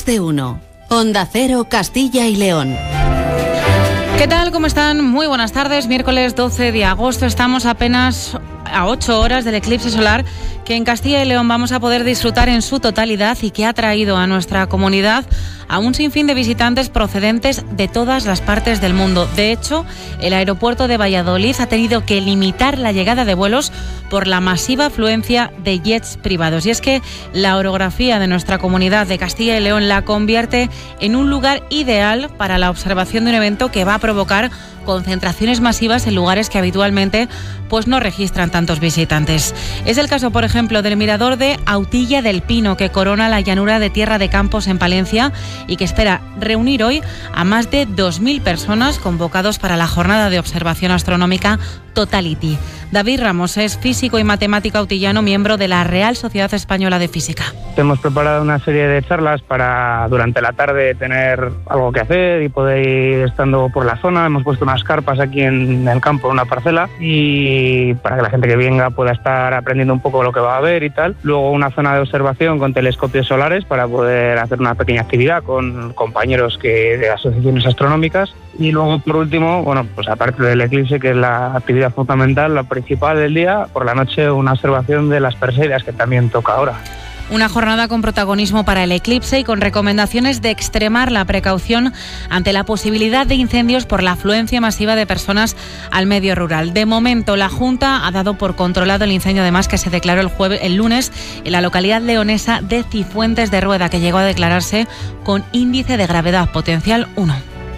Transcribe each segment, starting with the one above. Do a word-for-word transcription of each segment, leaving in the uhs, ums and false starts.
de uno. Onda Cero, Castilla y León. ¿Qué tal? ¿Cómo están? Muy buenas tardes. Miércoles doce de agosto. Estamos apenas a ocho horas del eclipse solar que en Castilla y León vamos a poder disfrutar en su totalidad y que ha traído a nuestra comunidad a un sinfín de visitantes procedentes de todas las partes del mundo. De hecho, el aeropuerto de Valladolid ha tenido que limitar la llegada de vuelos por la masiva afluencia de jets privados. Y es que la orografía de nuestra comunidad de Castilla y León la convierte en un lugar ideal para la observación de un evento que va a provocar concentraciones masivas en lugares que habitualmente pues no registran tantos visitantes. Es el caso, por ejemplo, del mirador de Autilla del Pino, que corona la llanura de Tierra de Campos en Palencia y que espera reunir hoy a más de dos mil personas convocados para la jornada de observación astronómica Totality. David Ramos es físico y matemático autillano, miembro de la Real Sociedad Española de Física. Hemos preparado una serie de charlas para durante la tarde tener algo que hacer y poder ir estando por la zona. Hemos puesto unas carpas aquí en el campo, en una parcela, y para que la gente que venga pueda estar aprendiendo un poco lo que va a ver y tal. Luego una zona de observación con telescopios solares para poder hacer una pequeña actividad con compañeros que de asociaciones astronómicas. Y luego, por último, bueno, pues aparte del eclipse, que es la actividad fundamental, la principal del día, por la noche una observación de las Perseidas, que también toca ahora. Una jornada con protagonismo para el eclipse y con recomendaciones de extremar la precaución ante la posibilidad de incendios por la afluencia masiva de personas al medio rural. De momento, la Junta ha dado por controlado el incendio, además, que se declaró el jueves, el lunes en la localidad leonesa de Cifuentes de Rueda, que llegó a declararse con índice de gravedad potencial uno.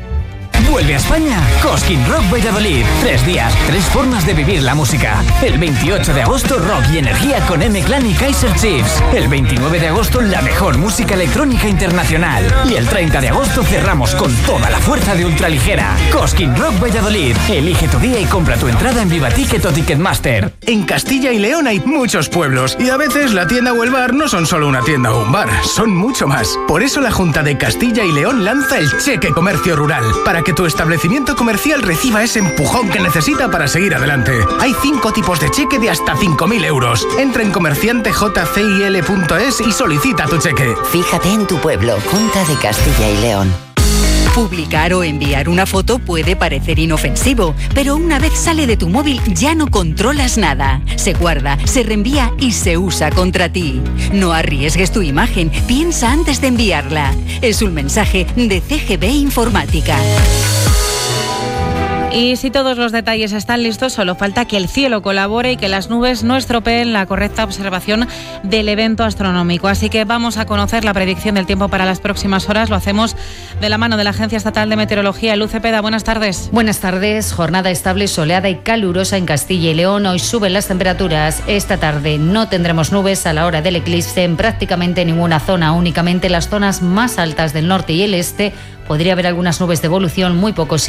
Vuelve a España Cosquín Rock Valladolid. Tres días, tres formas de vivir la música. El veintiocho de agosto, rock y energía con M-Clan y Kaiser Chiefs. El veintinueve de agosto, la mejor música electrónica internacional. Y el treinta de agosto cerramos con toda la fuerza de ultraligera. Cosquín Rock Valladolid. Elige tu día y compra tu entrada en Viva Ticket o Ticketmaster. En Castilla y León hay muchos pueblos y a veces la tienda o el bar no son solo una tienda o un bar, son mucho más. Por eso la Junta de Castilla y León lanza el Cheque Comercio Rural, para que tu establecimiento comercial reciba ese empujón que necesita para seguir adelante. Hay cinco tipos de cheque de hasta cinco mil euros. Entra en comerciante j c i l punto es y solicita tu cheque. Fíjate en tu pueblo, Junta de Castilla y León. Publicar o enviar una foto puede parecer inofensivo, pero una vez sale de tu móvil ya no controlas nada. Se guarda, se reenvía y se usa contra ti. No arriesgues tu imagen, piensa antes de enviarla. Es un mensaje de C G B Informática. Y si todos los detalles están listos, solo falta que el cielo colabore y que las nubes no estropeen la correcta observación del evento astronómico. Así que vamos a conocer la predicción del tiempo para las próximas horas. Lo hacemos de la mano de la Agencia Estatal de Meteorología. Luz Cepeda, buenas tardes. Buenas tardes. Jornada estable, soleada y calurosa en Castilla y León. Hoy suben las temperaturas. Esta tarde no tendremos nubes a la hora del eclipse en prácticamente ninguna zona. Únicamente las zonas más altas del norte y el este podría haber algunas nubes de evolución, muy pocos